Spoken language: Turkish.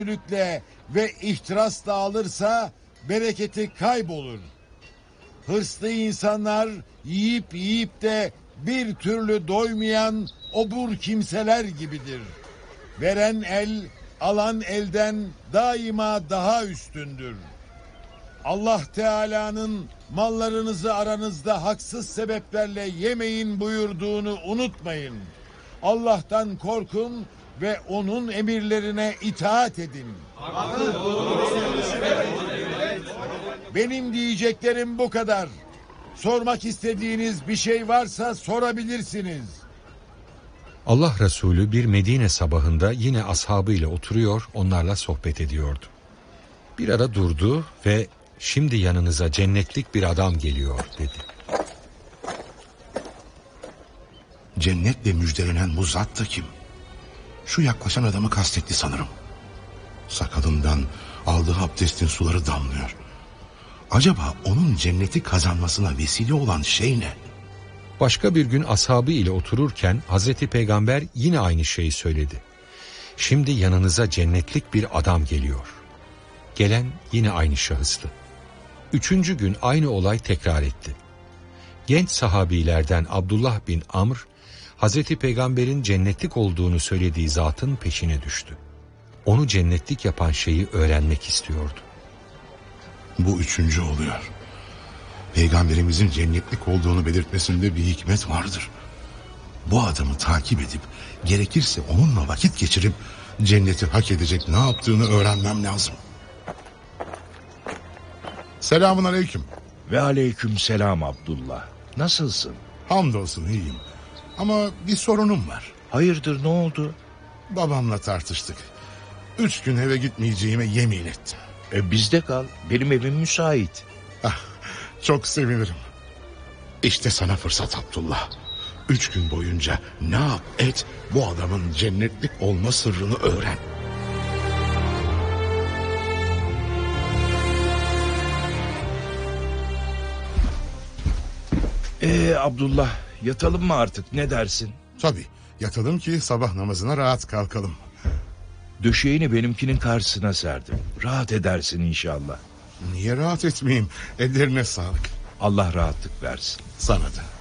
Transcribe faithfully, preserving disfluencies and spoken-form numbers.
teveccühle ve ihtirasla alırsa bereketi kaybolur. Hırslı insanlar yiyip yiyip de bir türlü doymayan obur kimseler gibidir. Veren el, alan elden daima daha üstündür. Allah Teala'nın mallarınızı aranızda haksız sebeplerle yemeyin buyurduğunu unutmayın. Allah'tan korkun ve onun emirlerine itaat edin. Benim diyeceklerim bu kadar. Sormak istediğiniz bir şey varsa sorabilirsiniz. Allah Resulü bir Medine sabahında yine ashabıyla oturuyor, onlarla sohbet ediyordu. Bir ara durdu ve "Şimdi yanınıza cennetlik bir adam geliyor" dedi. Cennetle müjdelenen bu zat da kim? Şu yaklaşan adamı kastetti sanırım. Sakalından aldığı abdestin suları damlıyor. Acaba onun cenneti kazanmasına vesile olan şey ne? Başka bir gün ashabı ile otururken Hazreti Peygamber yine aynı şeyi söyledi. "Şimdi yanınıza cennetlik bir adam geliyor." Gelen yine aynı şahıstı. Üçüncü gün aynı olay tekrar etti. Genç sahabilerden Abdullah bin Amr, Hazreti Peygamber'in cennetlik olduğunu söylediği zatın peşine düştü. Onu cennetlik yapan şeyi öğrenmek istiyordu. Bu üçüncü oluyor. Peygamberimizin cennetlik olduğunu belirtmesinde bir hikmet vardır. Bu adamı takip edip gerekirse onunla vakit geçirip cenneti hak edecek ne yaptığını öğrenmem lazım. Selamun aleyküm. Ve aleyküm selam Abdullah. Nasılsın? Hamdolsun iyiyim. Ama bir sorunum var. Hayırdır, ne oldu? Babamla tartıştık. Üç gün eve gitmeyeceğime yemin ettim. E bizde kal. Benim evim müsait. Ah, çok sevinirim. İşte sana fırsat Abdullah. Üç gün boyunca ne yap et bu adamın cennetlik olma sırrını öğren. Ee Abdullah, yatalım mı artık, ne dersin? Tabii yatalım ki sabah namazına rahat kalkalım. Döşeğini benimkinin karşısına serdim. Rahat edersin inşallah. Niye rahat etmeyeyim? Ellerine sağlık. Allah rahatlık versin. Sana da.